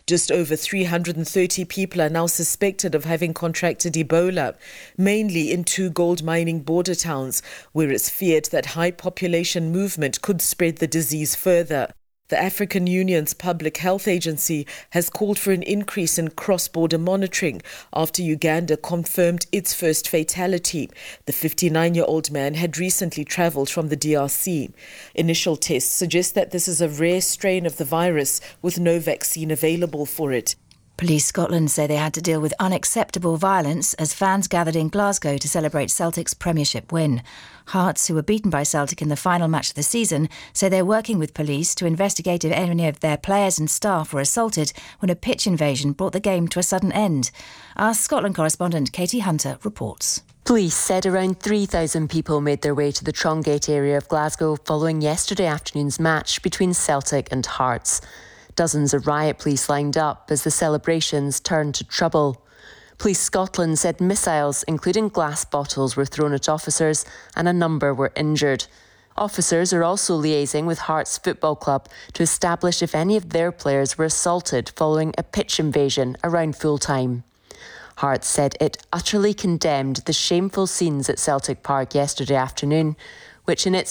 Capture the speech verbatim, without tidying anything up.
Just over three hundred thirty people are now suspected of having contracted Ebola, mainly in two gold mining border towns, where it's feared that high population movement could spread the disease further. The African Union's Public Health Agency has called for an increase in cross-border monitoring after Uganda confirmed its first fatality. The fifty-nine-year-old man had recently travelled from the D R C. Initial tests suggest that this is a rare strain of the virus with no vaccine available for it. Police Scotland say they had to deal with unacceptable violence as fans gathered in Glasgow to celebrate Celtic's Premiership win. Hearts, who were beaten by Celtic in the final match of the season, say they're working with police to investigate if any of their players and staff were assaulted when a pitch invasion brought the game to a sudden end. Our Scotland correspondent Katie Hunter reports. Police said around three thousand people made their way to the Trongate area of Glasgow following yesterday afternoon's match between Celtic and Hearts. Dozens of riot police lined up as the celebrations turned to trouble. Police Scotland said missiles, including glass bottles, were thrown at officers and a number were injured. Officers are also liaising with Hearts Football Club to establish if any of their players were assaulted following a pitch invasion around full-time. Hearts said it utterly condemned the shameful scenes at Celtic Park yesterday afternoon, which in its